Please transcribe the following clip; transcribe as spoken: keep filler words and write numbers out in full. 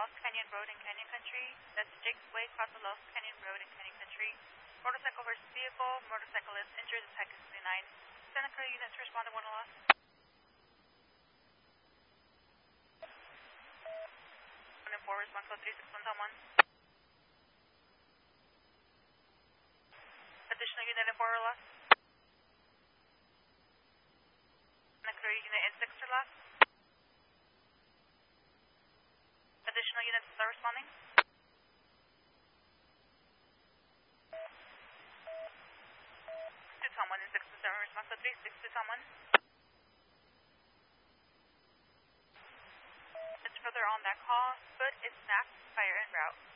Lost Canyon Road in Canyon Country. That's Jake's Way, across the Lost Canyon Road in Canyon Country. Motorcycle versus vehicle. Motorcyclist injured, attack is nine. Seneca units respond to one loss. one and four, response code three six one, Tom one. Additional unit and four are lost. Seneca unit and six are lost. Additional units are responding. two Tom one and six to seven, response code three six two Tom one. It's further on that call, foot is snapped, fire en route.